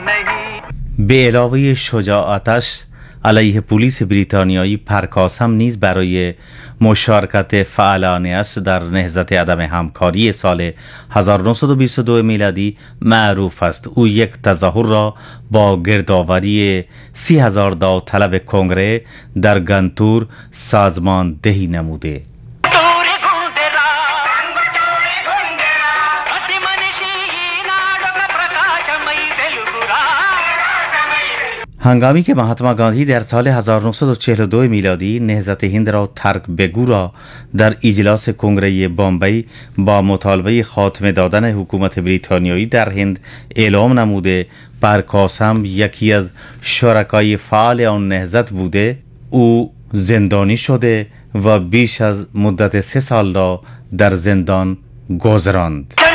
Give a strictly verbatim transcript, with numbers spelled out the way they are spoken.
به علاوه شجاعتش علیه پلیس بریتانیایی، پرکاسم نیز برای مشارکت فعالانه‌اش در نهضت عدم همکاری سال هزار و نهصد و بیست و دو میلادی معروف است. او یک تظاهر را با گردآوری سی هزار داوطلب کنگره در گنتور سازماندهی نموده. هنگامی که مهاتما گاندی در سال هزار و نهصد و چهل و دو میلادی نهضت هند را ترک بگو را در اجلاس کنگره بامبئی با مطالبه خاتمه دادن حکومت بریتانیایی در هند اعلام نموده، پرکاسم یکی از شرکای فعال آن نهضت بوده، او زندانی شده و بیش از مدت سه سال را در زندان گذراند.